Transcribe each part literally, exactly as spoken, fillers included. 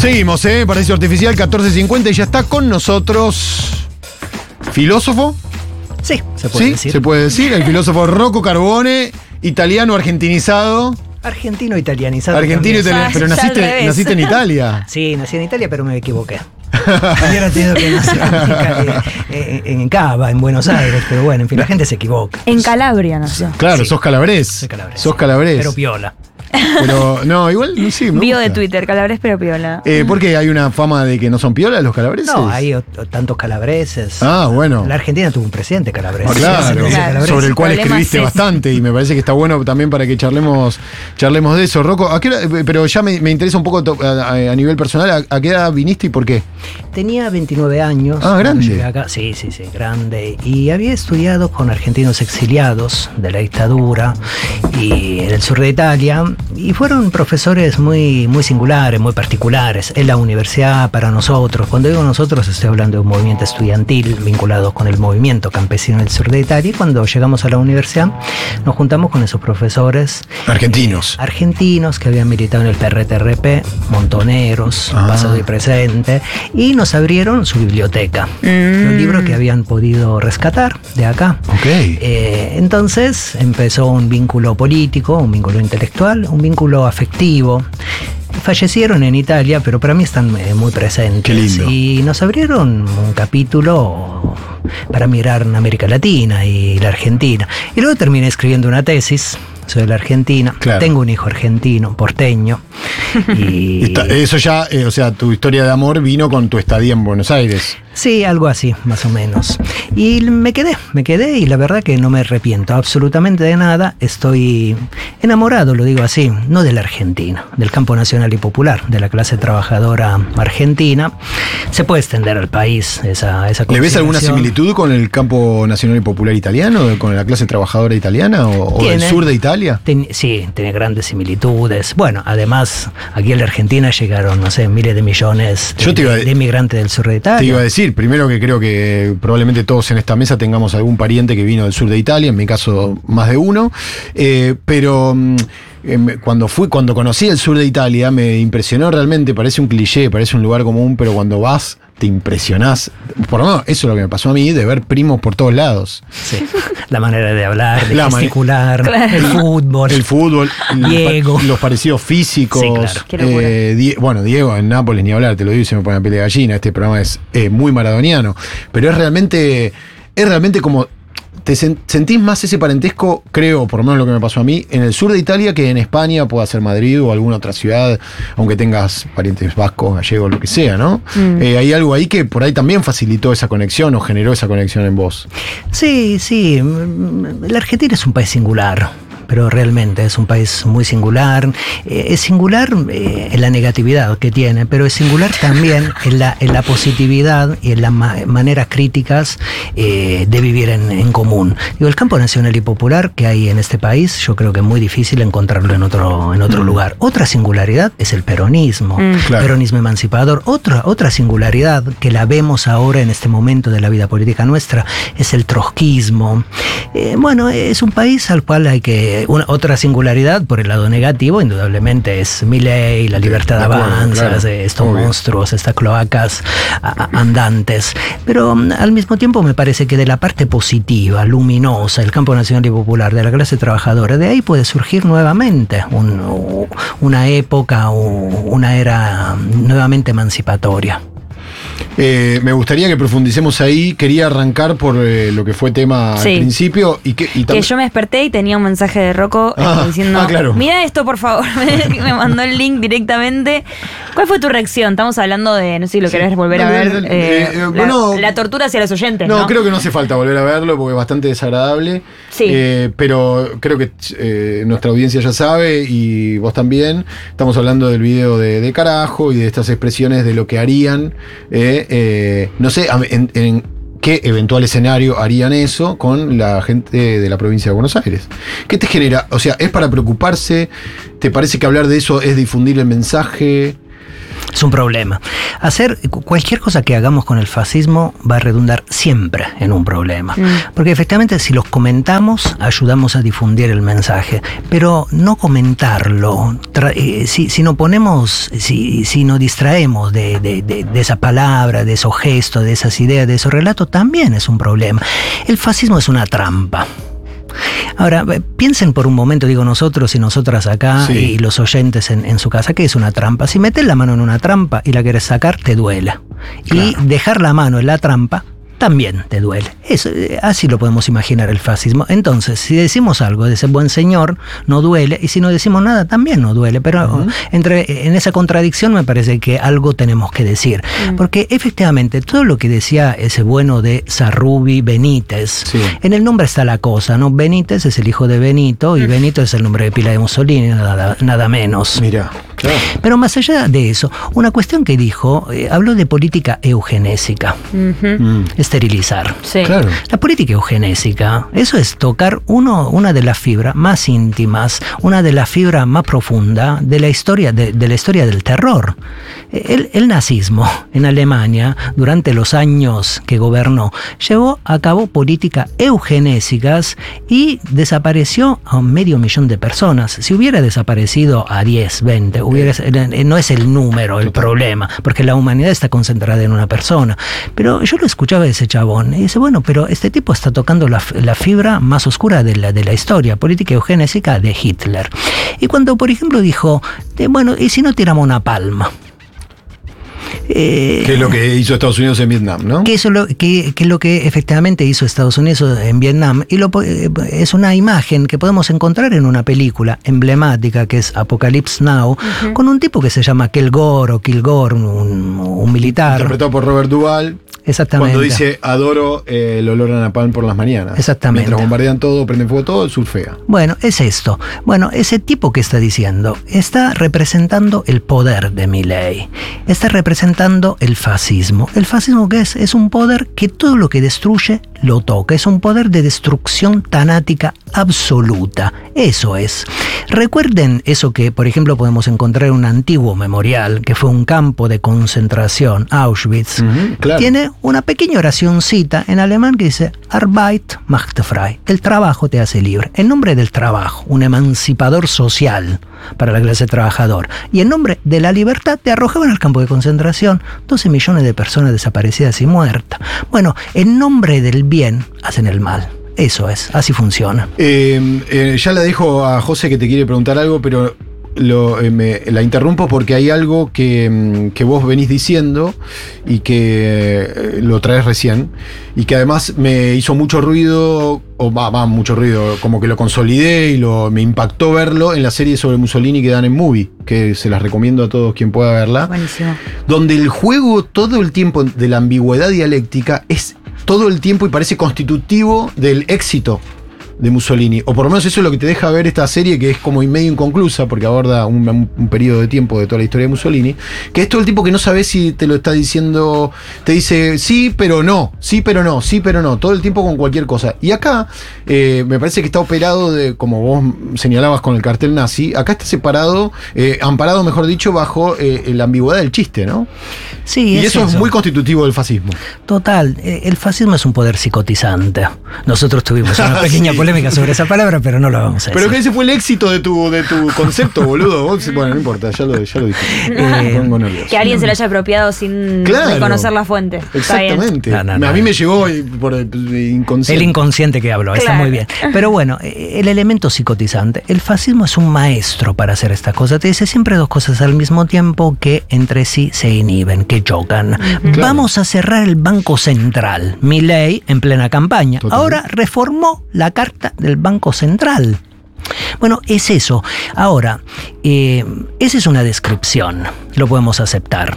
Seguimos, ¿eh? Paraíso Artificial, catorce cincuenta, y ya está con nosotros. ¿Filósofo? Sí, se puede ¿Sí? decir. Se puede decir. El filósofo Rocco Carbone, italiano argentinizado. Argentino italianizado. Argentino también. italiano. Pero Ya al naciste, revés. naciste en Italia. Sí, nací en Italia, pero me equivoqué. Hubiera tenido que nacer en, en, en Cava, en Buenos Aires, pero bueno, en fin, la gente se equivoca. En Calabria nació. Claro, Sí. sos calabrés. Soy calabrés, Sos sí. calabrés. Pero piola. Pero, no, igual, no sé, me Bio gusta. de Twitter, Calabres pero piola. Eh, ¿Por qué hay una fama de que no son piolas los calabreses? No, hay o- o tantos calabreses. Ah, bueno. La Argentina tuvo un presidente calabrés. Ah, claro, Claro. sobre el cual El problema escribiste es ese. bastante y me parece que está bueno también para que charlemos charlemos de eso. Rocco, ¿a qué hora- pero ya me, me interesa un poco to- a, a- a nivel personal, ¿a, a qué edad viniste y por qué? Tenía veintinueve años. Ah, grande. cuando llegué acá. Sí, sí, sí, grande. Y había estudiado con argentinos exiliados de la dictadura y en el sur de Italia. Y fueron profesores muy, muy singulares, muy particulares. En la universidad, para nosotros, cuando digo nosotros, estoy hablando de un movimiento estudiantil vinculado con el movimiento campesino del sur de Italia. Y cuando llegamos a la universidad, nos juntamos con esos profesores Argentinos. argentinos que habían militado en el P R T R P, montoneros, Ah. pasado y presente, y nos abrieron su biblioteca, Mm. los libros que habían podido rescatar de acá. Ok. Eh, entonces empezó un vínculo político, un vínculo intelectual, un vínculo afectivo. Fallecieron en Italia, pero para mí están eh, muy presentes. Qué lindo. Y nos abrieron un capítulo para mirar en América Latina y la Argentina. Y luego terminé escribiendo una tesis sobre la Argentina. Claro. Tengo un hijo argentino, porteño. Y Está- eso ya, eh, o sea, tu historia de amor vino con tu estadía en Buenos Aires. sí, algo así, más o menos. Y me quedé, me quedé y la verdad que no me arrepiento absolutamente de nada. Estoy enamorado, lo digo así, no de la Argentina, del campo nacional y popular, de la clase trabajadora argentina. Se puede extender al país esa, esa ¿Le ves alguna consideración. similitud con el campo nacional y popular italiano, con la clase trabajadora italiana o, o del Tiene. sur de Italia? Ten- sí, tiene grandes similitudes. Bueno, además, aquí en la Argentina llegaron, no sé, miles de millones de, Yo te iba a- de inmigrantes del sur de Italia. Te iba a decir, primero que creo que probablemente todos en esta mesa tengamos algún pariente que vino del sur de Italia, en mi caso más de uno, eh, pero mm, em, cuando fui, cuando conocí el sur de Italia me impresionó realmente, parece un cliché, parece un lugar común, pero cuando vas te impresionás, por lo menos eso es lo que me pasó a mí, de ver primos por todos lados. Sí, la manera de hablar, de La mane- gesticular, Claro. el fútbol. El fútbol, el Diego. pa- los parecidos físicos. Sí, claro. Qué locura. eh, Die- bueno, Diego en Nápoles ni hablar, te lo digo y se me pone la piel de gallina. Este programa es eh, muy maradoniano. Pero es realmente, es realmente como. Te sen- sentís más ese parentesco, creo, por lo menos lo que me pasó a mí, en el sur de Italia que en España, pueda ser Madrid o alguna otra ciudad, aunque tengas parientes vascos, gallegos, lo que sea, ¿no? Mm. Eh, hay algo ahí que por ahí también facilitó esa conexión o generó esa conexión en vos. Sí, sí. mm, La Argentina es un país singular. Pero realmente es un país muy singular. Eh, es singular eh, en la negatividad que tiene, pero es singular también en la, en la positividad y en las ma- maneras críticas eh, de vivir en, en común. Digo, el campo nacional y popular que hay en este país, yo creo que es muy difícil encontrarlo en otro, en otro lugar. Otra singularidad es el peronismo, Mm. Claro. peronismo emancipador. Otra, otra singularidad que la vemos ahora en este momento de la vida política nuestra es el trotskismo. Eh, bueno, es un país al cual hay que... Una, otra singularidad por el lado negativo, indudablemente, es Milei, la libertad de acuerdo, avanza, claro. estos Obvio. monstruos, estas cloacas a- a- andantes. Pero mm, al mismo tiempo me parece que de la parte positiva, luminosa, el campo nacional y popular, de la clase trabajadora, de ahí puede surgir nuevamente un- una época o una era nuevamente emancipatoria. Eh, me gustaría que profundicemos ahí. Quería arrancar por eh, lo que fue tema Sí. al principio. Y que, y Que tam- yo me desperté y tenía un mensaje de Rocco eh, Ah, diciendo, ah, claro. mira esto por favor, me mandó el link directamente. ¿Cuál fue tu reacción? Estamos hablando de, no sé si lo Sí. querés volver Dale, a ver, dale, dale. eh, Eh, eh, la, bueno, la tortura hacia los oyentes, No, ¿no? creo que no hace falta volver a verlo porque es bastante desagradable. Sí. Eh, pero creo que eh, nuestra audiencia ya sabe y vos también. Estamos hablando del video de, de Carajo y de estas expresiones de lo que harían. eh, eh, no sé, a- en, en qué eventual escenario harían eso con la gente de la provincia de Buenos Aires. ¿Qué te genera? O sea, ¿es para preocuparse? ¿Te parece que hablar de eso es difundir el mensaje? Es un problema. Hacer cualquier cosa que hagamos con el fascismo va a redundar siempre en un problema. Mm. Porque efectivamente si los comentamos, ayudamos a difundir el mensaje. Pero no comentarlo, eh, si, si nos ponemos, si, si nos distraemos de, de, de, de esa palabra, de esos gestos, de esas ideas, de esos relatos, también es un problema. El fascismo es una trampa. Ahora, piensen por un momento, digo nosotros y nosotras acá, sí, y los oyentes en, en su casa, ¿qué es una trampa? Si metes la mano en una trampa y la quieres sacar, te duele. Claro. Y dejar la mano en la trampa también te duele. Eso, así lo podemos imaginar el fascismo. Entonces, si decimos algo de ese buen señor, no duele, y si no decimos nada, también no duele. Pero uh-huh. entre, en esa contradicción me parece que algo tenemos que decir. Uh-huh. Porque efectivamente, todo lo que decía ese bueno de Sarrubi Benítez, sí, en el nombre está la cosa, ¿no? Benítez es el hijo de Benito, y Benito es el nombre de pila de Mussolini, nada, nada menos. Mira, claro. Pero más allá de eso, una cuestión que dijo, eh, habló de política eugenésica. Uh-huh. Mm. Esterilizar. Sí. Claro. La política eugenésica, eso es tocar uno, una de las fibras más íntimas, una de las fibras más profundas de la historia, de, de la historia del terror. El, el nazismo en Alemania, durante los años que gobernó, llevó a cabo políticas eugenésicas y desapareció a un medio millón de personas. Si hubiera desaparecido a diez, veinte, hubiera, no es el número el problema, porque la humanidad está concentrada en una persona. Pero yo lo escuchaba de ese chabón y dice, bueno, pero este tipo está tocando la, la fibra más oscura de la, de la historia, política eugenésica de Hitler. Y cuando, por ejemplo, dijo, de, bueno, ¿y si no tiramos una palma? Eh, que es lo que hizo Estados Unidos en Vietnam, ¿no? Que eso lo, que, que lo que efectivamente hizo Estados Unidos en Vietnam, y lo, es una imagen que podemos encontrar en una película emblemática que es Apocalypse Now, uh-huh, con un tipo que se llama Kilgore o Kilgore, un, un militar. Interpretado por Robert Duvall. Exactamente. Cuando dice, adoro eh, el olor a napalm por las mañanas. Exactamente. Mientras bombardean todo, prenden fuego todo, surfea. Bueno, es esto. Bueno, ese tipo que está diciendo, está representando el poder de Milei. Está representando el fascismo. ¿El fascismo qué es? Es un poder que todo lo que destruye lo toca. Es un poder de destrucción tanática absoluta. Eso es. Recuerden eso que, por ejemplo, podemos encontrar en un antiguo memorial, que fue un campo de concentración, Auschwitz. Uh-huh, claro. Tiene una pequeña oracióncita en alemán que dice Arbeit macht frei. El trabajo te hace libre. En nombre del trabajo, un emancipador social para la clase trabajadora. Y en nombre de la libertad te arrojaban al campo de concentración doce millones de personas desaparecidas y muertas. Bueno, en nombre del bien hacen el mal. Eso es, así funciona. Eh, eh, ya le dejo a José que te quiere preguntar algo, pero lo, eh, me, la interrumpo porque hay algo que, que vos venís diciendo y que eh, lo traes recién y que además me hizo mucho ruido, o va, va mucho ruido, como que lo consolidé y lo, me impactó verlo en la serie sobre Mussolini que dan en Movie, que se las recomiendo a todos quien pueda verla. Buenísimo. Donde el juego todo el tiempo de la ambigüedad dialéctica es todo el tiempo y parece constitutivo del éxito de Mussolini, o por lo menos eso es lo que te deja ver esta serie, que es como medio inconclusa porque aborda un, un, un periodo de tiempo de toda la historia de Mussolini, que es todo el tiempo que no sabes si te lo está diciendo, te dice sí pero no, sí pero no, sí pero no, todo el tiempo con cualquier cosa. Y acá eh, me parece que está operado de, como vos señalabas con el cartel nazi, acá está separado, eh, amparado mejor dicho, bajo eh, la ambigüedad del chiste, ¿no? Sí, y es eso, eso es muy constitutivo del fascismo. Total, el fascismo es un poder psicotizante. Nosotros tuvimos una pequeña sí. polémica sobre esa palabra, pero no lo vamos a decir. Pero que ese fue el éxito de tu, de tu concepto, boludo. Bueno, no importa, ya lo, ya lo dije. Eh, que alguien se lo haya apropiado sin claro, reconocer la fuente. Exactamente. No, no, no, a mí me llegó por inconsciente. El inconsciente que habló, claro. Está muy bien. Pero bueno, el elemento psicotizante. El fascismo es un maestro para hacer estas cosas. Te dice siempre dos cosas al mismo tiempo que entre sí se inhiben, que chocan. Uh-huh. Claro. Vamos a cerrar el Banco Central. Milei en plena campaña. Total. Ahora reformó la carta del Banco Central. Bueno, es eso. Ahora, eh, esa es una descripción. Lo podemos aceptar.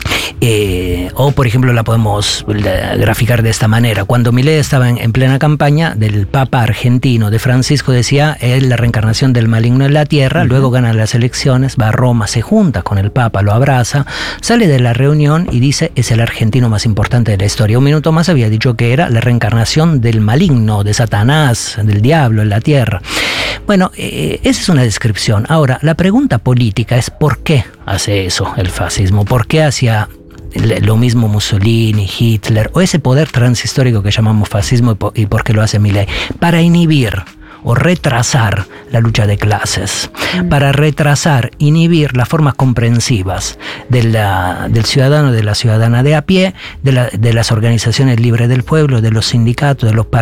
Eh, o por ejemplo la podemos graficar de esta manera. Cuando Milei estaba en, en plena campaña del Papa argentino de Francisco, decía es la reencarnación del maligno en la tierra. Uh-huh. Luego gana las elecciones, va a Roma, se junta con el Papa, lo abraza, sale de la reunión y dice es el argentino más importante de la historia. Un minuto más había dicho que era la reencarnación del maligno, de Satanás, del diablo en la tierra. Bueno, eh, esa es una descripción. Ahora, la pregunta política es ¿por qué hace eso el fascismo? ¿Por qué hacía lo mismo Mussolini, Hitler, o ese poder transhistórico que llamamos fascismo, y por qué lo hace Milei? Para inhibir o retrasar la lucha de clases, mm. para retrasar, inhibir las formas comprensivas de la, del ciudadano, de la ciudadana de a pie, de, la, de las organizaciones libres del pueblo, de los sindicatos, de los partidos,